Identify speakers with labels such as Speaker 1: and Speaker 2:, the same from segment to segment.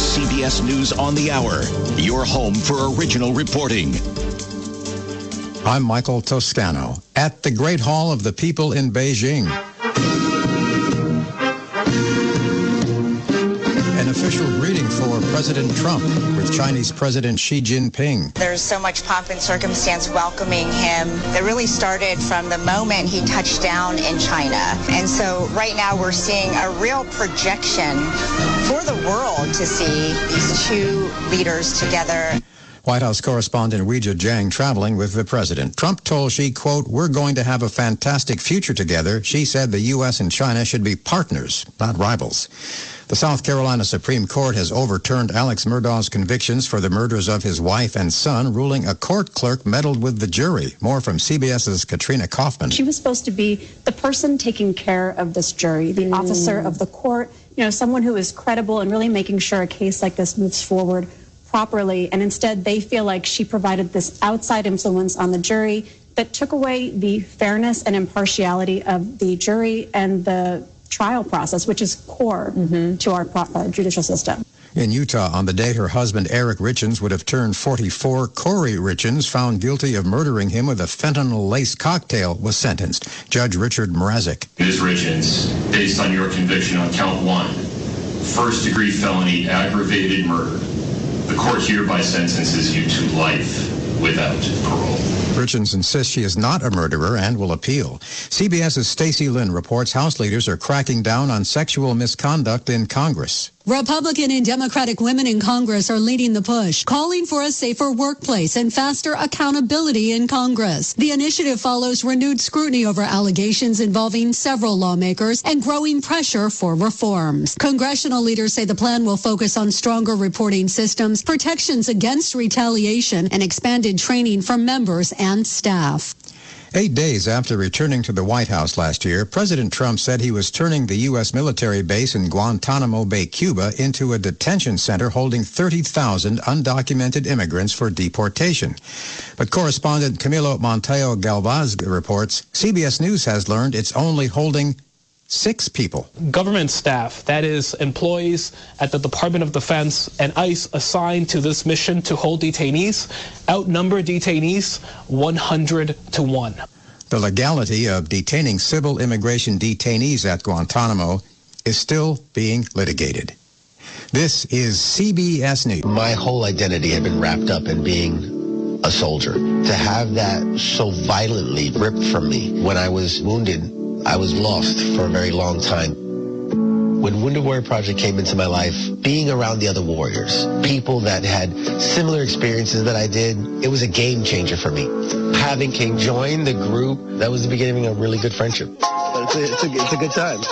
Speaker 1: CBS News on the Hour, your home for original reporting.
Speaker 2: I'm Michael Toscano at the Great Hall of the People in Beijing. An official greeting for President Trump with Chinese President Xi Jinping.
Speaker 3: There's so much pomp and circumstance welcoming him that really started from the moment he touched down in China. And so right now we're seeing a real projection for the world to see these two leaders together.
Speaker 2: White House correspondent Weijia Jiang traveling with the president. Trump told Xi, quote, "We're going to have a fantastic future together." Xi said the U.S. and China should be partners, not rivals. The South Carolina Supreme Court has overturned Alex Murdaugh's convictions for the murders of his wife and son, ruling a court clerk meddled with the jury. More from CBS's Katrina Kaufman.
Speaker 4: She was supposed to be the person taking care of this jury, the officer of the court, someone who is credible and really making sure a case like this moves forward properly. And instead, they feel like she provided this outside influence on the jury that took away the fairness and impartiality of the jury and the trial process, which is core to our judicial system.
Speaker 2: In Utah, on the day her husband Eric Richins would have turned 44, Corey Richins, found guilty of murdering him with a fentanyl-laced cocktail, was sentenced. Judge Richard Mrazek.
Speaker 5: Ms. Richins, based on your conviction on count 1, first-degree felony aggravated murder, the court hereby sentences you to life without parole.
Speaker 2: Richins insists she is not a murderer and will appeal. CBS's Stacey Lynn reports House leaders are cracking down on sexual misconduct in Congress.
Speaker 6: Republican and Democratic women in Congress are leading the push, calling for a safer workplace and faster accountability in Congress. The initiative follows renewed scrutiny over allegations involving several lawmakers and growing pressure for reforms. Congressional leaders say the plan will focus on stronger reporting systems, protections against retaliation, and expanded training for members and staff.
Speaker 2: 8 days after returning to the White House last year, President Trump said he was turning the U.S. military base in Guantanamo Bay, Cuba, into a detention center holding 30,000 undocumented immigrants for deportation. But correspondent Camilo Montejo Galvaz reports CBS News has learned it's only holding 6 people.
Speaker 7: Government staff, that is, employees at the Department of Defense and ICE assigned to this mission to hold detainees, outnumber detainees 100 to 1.
Speaker 2: The legality of detaining civil immigration detainees at Guantanamo is still being litigated. This is CBS News.
Speaker 8: My whole identity had been wrapped up in being a soldier. To have that so violently ripped from me when I was wounded, I was lost for a very long time. When Wounded Warrior Project came into my life, being around the other warriors, people that had similar experiences that I did, it was a game changer for me. Having King join the group, that was the beginning of a really good friendship. It's a good time.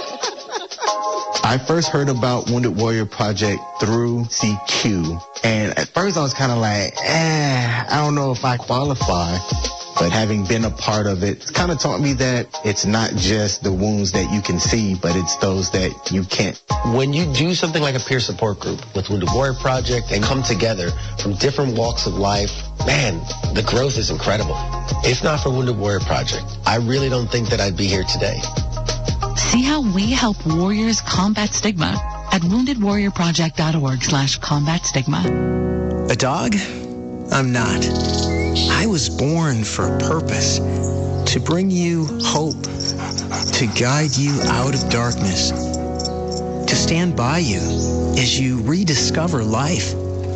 Speaker 9: I first heard about Wounded Warrior Project through CQ. And at first I was kind of like, I don't know if I qualify. But having been a part of it, it's kind of taught me that it's not just the wounds that you can see, but it's those that you can't.
Speaker 8: When you do something like a peer support group with Wounded Warrior Project and come together from different walks of life, man, the growth is incredible. If not for Wounded Warrior Project, I really don't think that I'd be here today.
Speaker 10: See how we help warriors combat stigma at woundedwarriorproject.org/combat stigma.
Speaker 11: A dog? I'm not. I was born for a purpose, to bring you hope, to guide you out of darkness, to stand by you as you rediscover life.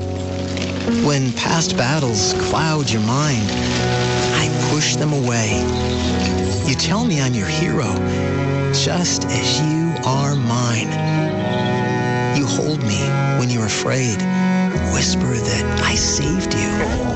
Speaker 11: When past battles cloud your mind, I push them away. You tell me I'm your hero, just as you are mine. You hold me when you're afraid, whisper that I saved you.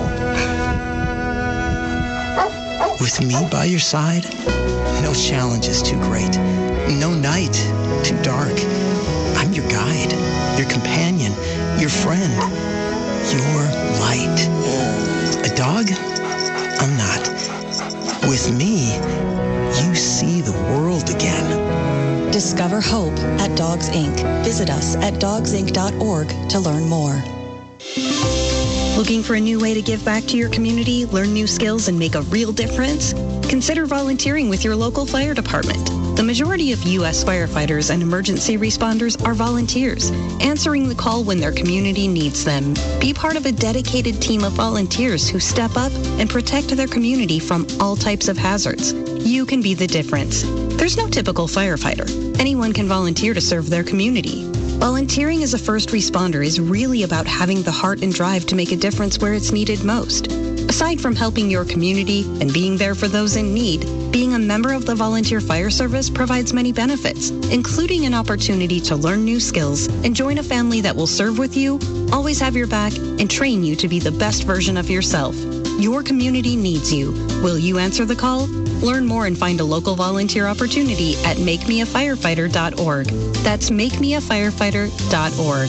Speaker 11: With me by your side, no challenge is too great, no night too dark. I'm your guide, your companion, your friend, your light. A dog? I'm not. With me, you see the world again.
Speaker 12: Discover hope at Dogs Inc. Visit us at dogsinc.org to learn more. Looking for a new way to give back to your community, learn new skills, and make a real difference? Consider volunteering with your local fire department. The majority of U.S. firefighters and emergency responders are volunteers, answering the call when their community needs them. Be part of a dedicated team of volunteers who step up and protect their community from all types of hazards. You can be the difference. There's no typical firefighter. Anyone can volunteer to serve their community. Volunteering as a first responder is really about having the heart and drive to make a difference where it's needed most. Aside from helping your community and being there for those in need, being a member of the Volunteer Fire Service provides many benefits, including an opportunity to learn new skills and join a family that will serve with you, always have your back, and train you to be the best version of yourself. Your community needs you. Will you answer the call? Learn more and find a local volunteer opportunity at makemeafirefighter.org. That's makemeafirefighter.org.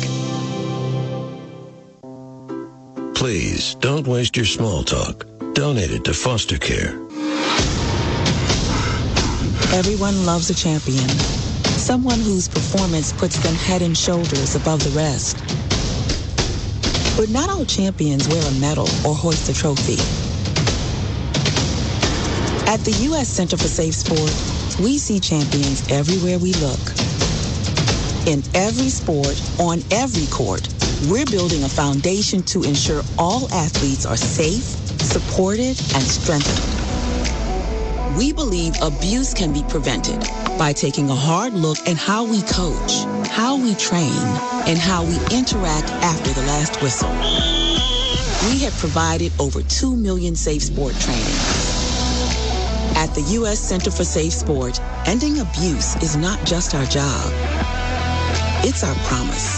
Speaker 13: Please don't waste your small talk. Donate it to foster care.
Speaker 14: Everyone loves a champion. Someone whose performance puts them head and shoulders above the rest. But not all champions wear a medal or hoist a trophy. At the U.S. Center for Safe Sport, we see champions everywhere we look. In every sport, on every court, we're building a foundation to ensure all athletes are safe, supported, and strengthened. We believe abuse can be prevented by taking a hard look at how we coach, how we train, and how we interact after the last whistle. We have provided over 2 million safe sport trainings. At the U.S. Center for Safe Sport, ending abuse is not just our job. It's our promise.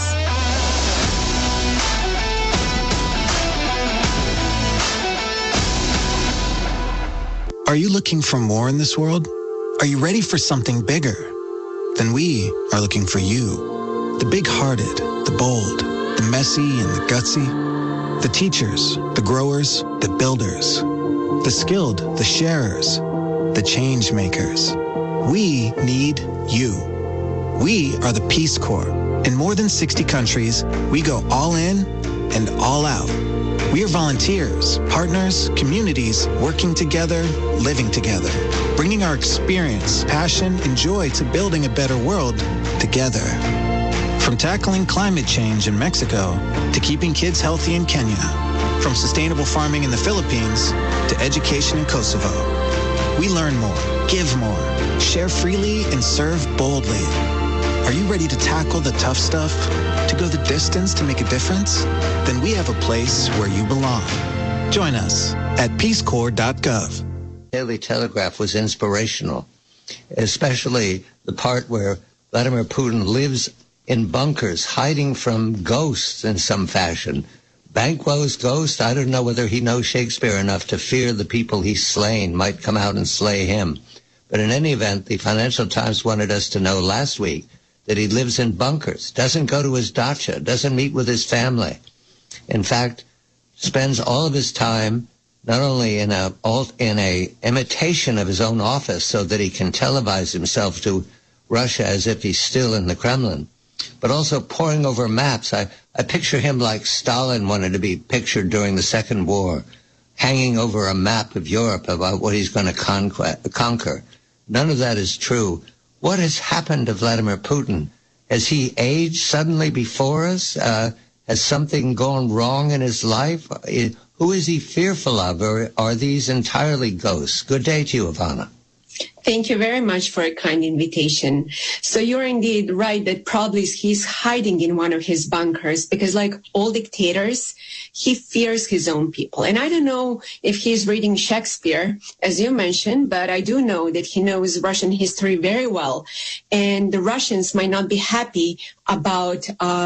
Speaker 11: Are you looking for more in this world? Are you ready for something bigger? Then we are looking for you. The big-hearted, the bold, the messy and the gutsy. The teachers, the growers, the builders. The skilled, the sharers, the change makers. We need you. We are the Peace Corps. In more than 60 countries, we go all in and all out. We are volunteers, partners, communities, working together, living together, bringing our experience, passion, and joy to building a better world together. From tackling climate change in Mexico to keeping kids healthy in Kenya, from sustainable farming in the Philippines to education in Kosovo. We learn more, give more, share freely, and serve boldly. Are you ready to tackle the tough stuff? To go the distance to make a difference? Then we have a place where you belong. Join us at peacecorps.gov.
Speaker 8: Daily Telegraph was inspirational, especially the part where Vladimir Putin lives in bunkers, hiding from ghosts in some fashion. Banquo's ghost, I don't know whether he knows Shakespeare enough to fear the people he's slain might come out and slay him. But in any event, the Financial Times wanted us to know last week that he lives in bunkers, doesn't go to his dacha, doesn't meet with his family. In fact, spends all of his time not only in a imitation of his own office so that he can televise himself to Russia as if he's still in the Kremlin, but also poring over maps. I picture him like Stalin wanted to be pictured during the Second War, hanging over a map of Europe about what he's going to conquer. None of that is true. What has happened to Vladimir Putin? Has he aged suddenly before us? Has something gone wrong in his life? Who is he fearful of, or are these entirely ghosts? Good day to you, Ivana.
Speaker 15: Thank you very much for a kind invitation. So you're indeed right that probably he's hiding in one of his bunkers because, like all dictators, he fears his own people. And I don't know if he's reading Shakespeare, as you mentioned, but I do know that he knows Russian history very well. And the Russians might not be happy about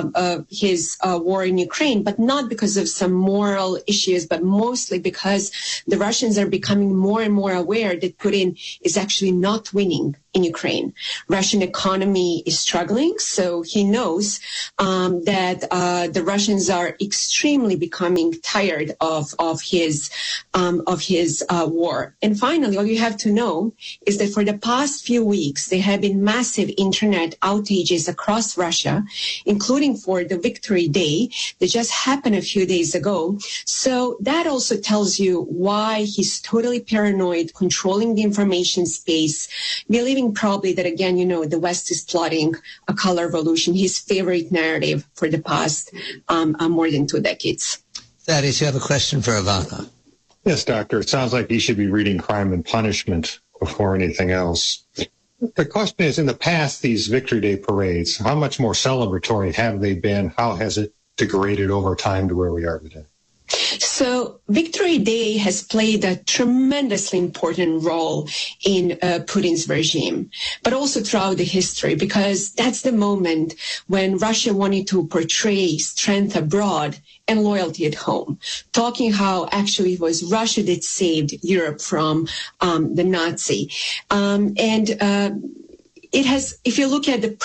Speaker 15: his war in Ukraine, but not because of some moral issues, but mostly because the Russians are becoming more and more aware that Putin is actually not winning in Ukraine. Russian economy is struggling, so he knows that the Russians are extremely becoming tired of his war. And finally, all you have to know is that for the past few weeks, there have been massive internet outages across Russia, including for the Victory Day that just happened a few days ago. So that also tells you why he's totally paranoid, controlling the information space, believing think probably that, again, the West is plotting a color revolution, his favorite narrative for the past more than 2 decades.
Speaker 16: Thaddeus, you have a question for Ivanka?
Speaker 17: Yes, Doctor. It sounds like he should be reading Crime and Punishment before anything else. The question is, in the past, these Victory Day parades, how much more celebratory have they been? How has it degraded over time to where we are today?
Speaker 15: So Victory Day has played a tremendously important role in Putin's regime, but also throughout the history, because that's the moment when Russia wanted to portray strength abroad and loyalty at home, talking how actually it was Russia that saved Europe from the Nazi. It has, if you look at the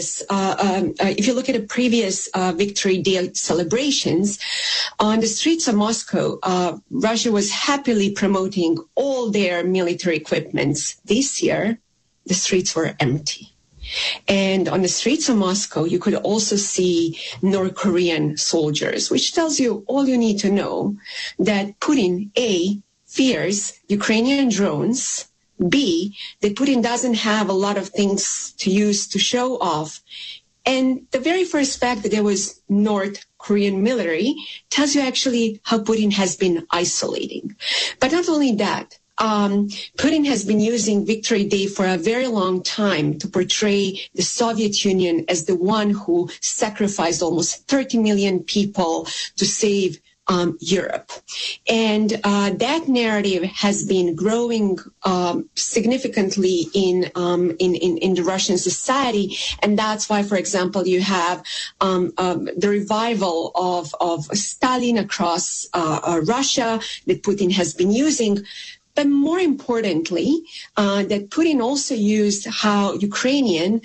Speaker 15: previous Victory Day celebrations on the streets of Moscow, Russia was happily promoting all their military equipments. This year, the streets were empty. And on the streets of Moscow, you could also see North Korean soldiers, which tells you all you need to know, that Putin, A, fears Ukrainian drones, B, that Putin doesn't have a lot of things to use to show off. And the very first fact that there was North Korean military tells you actually how Putin has been isolating. But not only that, Putin has been using Victory Day for a very long time to portray the Soviet Union as the one who sacrificed almost 30 million people to save Europe. And that narrative has been growing significantly in the Russian society. And that's why, for example, you have the revival of Stalin across Russia that Putin has been using. But more importantly, that Putin also used how Ukraine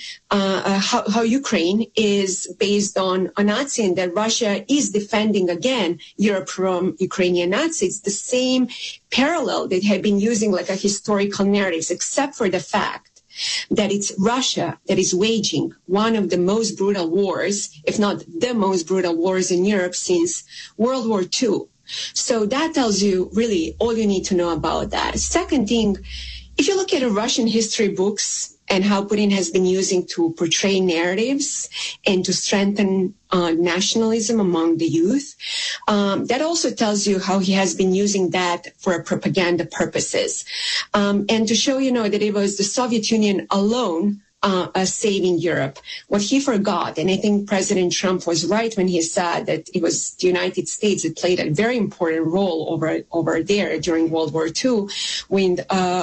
Speaker 15: is based on a Nazi, and that Russia is defending again Europe from Ukrainian Nazis. The same parallel that had been using like a historical narratives, except for the fact that it's Russia that is waging one of the most brutal wars, if not the most brutal wars in Europe since World War II. So that tells you really all you need to know about that. Second thing, if you look at Russian history books and how Putin has been using to portray narratives and to strengthen nationalism among the youth, that also tells you how he has been using that for propaganda purposes. And to show, that it was the Soviet Union alone saving Europe. What he forgot, and I think President Trump was right when he said that it was the United States that played a very important role over there during World War II with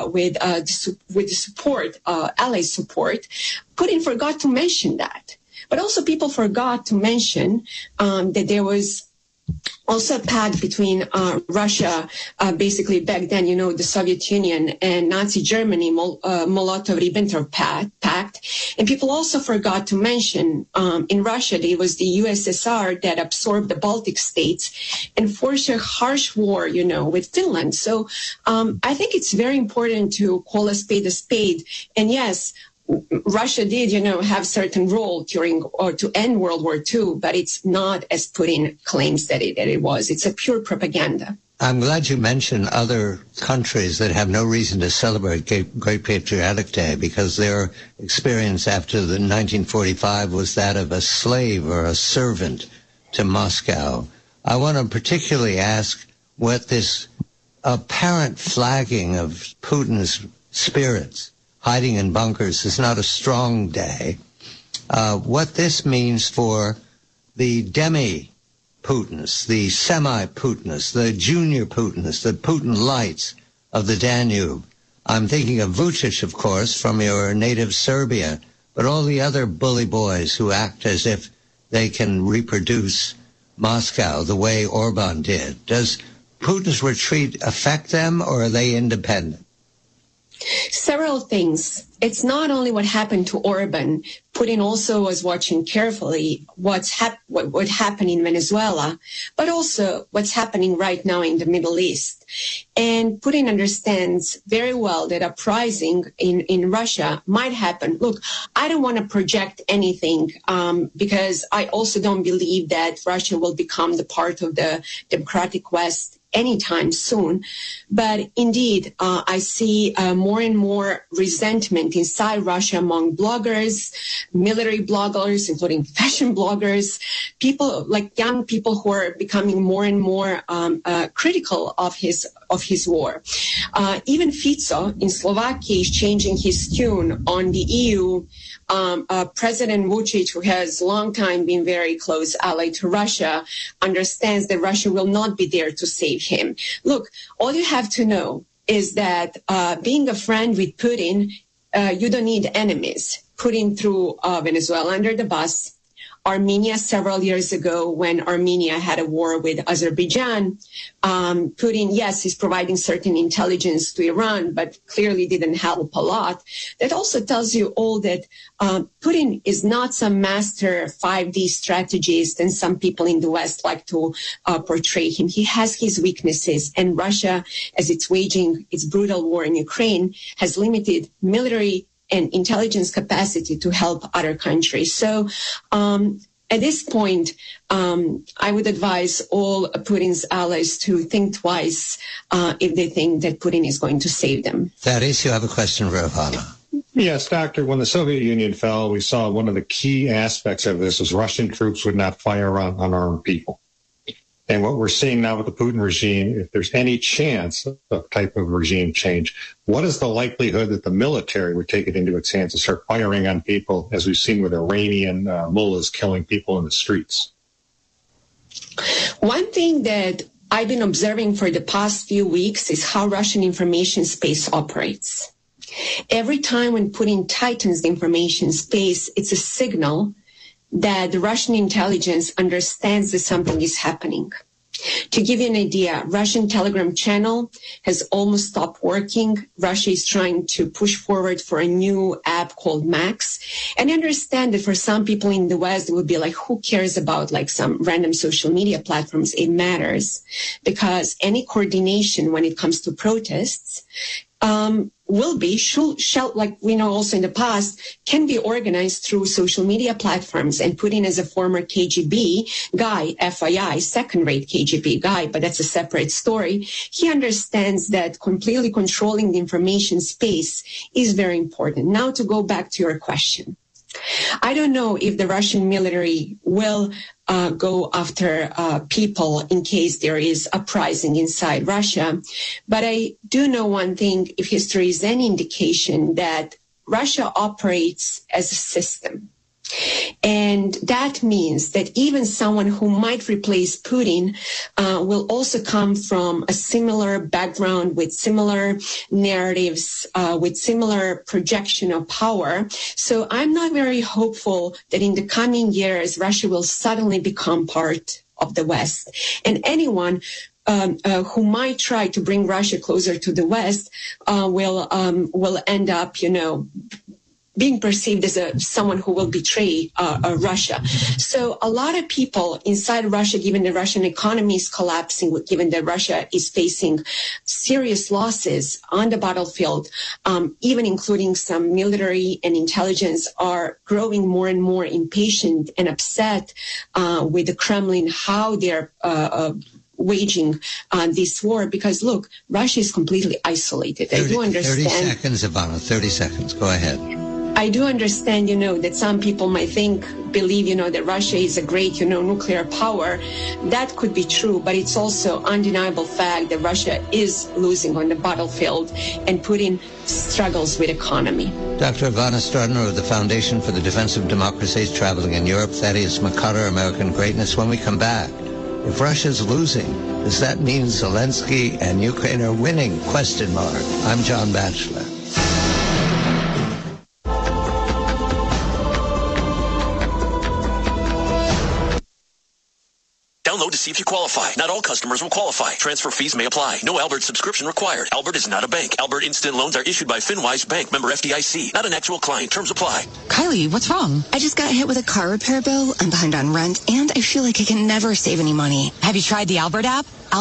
Speaker 15: the support, Allies support. Putin forgot to mention that. But also people forgot to mention that there was also a pact between Russia, basically back then, the Soviet Union and Nazi Germany, Molotov-Ribbentrop Pact. And people also forgot to mention in Russia, it was the USSR that absorbed the Baltic states and forced a harsh war, with Finland. So I think it's very important to call a spade a spade. And yes, Russia did, have certain role during or to end World War II, but it's not as Putin claims that it was. It's a pure propaganda.
Speaker 16: I'm glad you mentioned other countries that have no reason to celebrate Great Patriotic Day, because their experience after the 1945 was that of a slave or a servant to Moscow. I want to particularly ask what this apparent flagging of Putin's spirits, hiding in bunkers, is not a strong day. What this means for the demi-Putins, the semi-Putinists, the junior Putinists, the Putin lights of the Danube. I'm thinking of Vucic, of course, from your native Serbia, but all the other bully boys who act as if they can reproduce Moscow the way Orban did. Does Putin's retreat affect them, or are they independent?
Speaker 15: Several things. It's not only what happened to Orban. Putin also was watching carefully what happened in Venezuela, but also what's happening right now in the Middle East. And Putin understands very well that uprising in Russia might happen. Look, I don't want to project anything because I also don't believe that Russia will become the part of the democratic West anytime soon. But indeed, I see more and more resentment inside Russia among bloggers, military bloggers, including fashion bloggers, people like young people who are becoming more and more critical of his war. Even Fico in Slovakia is changing his tune on the EU. President Vučić, who has long time been very close ally to Russia, understands that Russia will not be there to save him. Look, all you have to know is that being a friend with Putin, you don't need enemies. Putin threw Venezuela under the bus. Armenia several years ago, when Armenia had a war with Azerbaijan, Putin, yes, is providing certain intelligence to Iran, but clearly didn't help a lot. That also tells you all that Putin is not some master 5D strategist, and some people in the West like to portray him. He has his weaknesses, and Russia, as it's waging its brutal war in Ukraine, has limited military and intelligence capacity to help other countries. So at this point, I would advise all Putin's allies to think twice if they think that Putin is going to save them.
Speaker 16: Thaddeus, you have a question for Ivana.
Speaker 17: Yes, Doctor. When the Soviet Union fell, we saw one of the key aspects of this was Russian troops would not fire on unarmed people. And what we're seeing now with the Putin regime, if there's any chance of type of regime change, what is the likelihood that the military would take it into its hands and start firing on people, as we've seen with Iranian mullahs killing people in the streets?
Speaker 15: One thing that I've been observing for the past few weeks is how Russian information space operates. Every time when Putin tightens the information space, it's a signal that the Russian intelligence understands that something is happening. To give you an idea, Russian Telegram channel has almost stopped working. Russia is trying to push forward for a new app called Max. And I understand that for some people in the West, it would be like, who cares about like some random social media platforms? It matters, because any coordination when it comes to protests shall, like we know also in the past, can be organized through social media platforms. And Putin, as a former KGB guy, FII, second-rate KGB guy, but that's a separate story, he understands that completely controlling the information space is very important. Now to go back to your question. I don't know if the Russian military will go after people in case there is uprising inside Russia. But I do know one thing, if history is any indication, that Russia operates as a system. And that means that even someone who might replace Putin will also come from a similar background, with similar narratives, with similar projection of power. So I'm not very hopeful that in the coming years, Russia will suddenly become part of the West. And anyone who might try to bring Russia closer to the West will end up, being perceived as someone who will betray Russia. So a lot of people inside Russia, given the Russian economy is collapsing, given that Russia is facing serious losses on the battlefield, even including some military and intelligence, are growing more and more impatient and upset with the Kremlin, how they're waging this war, because look, Russia is completely isolated. I do understand.
Speaker 16: 30 seconds, Ivana, 30 seconds. Go ahead.
Speaker 15: I do understand, that some people might believe, that Russia is a great, nuclear power. That could be true, but it's also undeniable fact that Russia is losing on the battlefield, and Putin struggles with economy.
Speaker 16: Dr. Ivana Stardner of the Foundation for the Defense of Democracy is traveling in Europe. Thaddeus McCutter, American Greatness. When we come back, if Russia's losing, does that mean Zelensky and Ukraine are winning? ? I'm John Batchelor.
Speaker 1: Download to see if you qualify. Not all customers will qualify. Transfer fees may apply. No Albert subscription required. Albert is not a bank. Albert Instant Loans are issued by FinWise Bank, member FDIC. Not an actual client. Terms apply.
Speaker 18: Kylie, what's wrong? I just got hit with a car repair bill. I'm behind on rent, and I feel like I can never save any money. Have you tried the Albert app?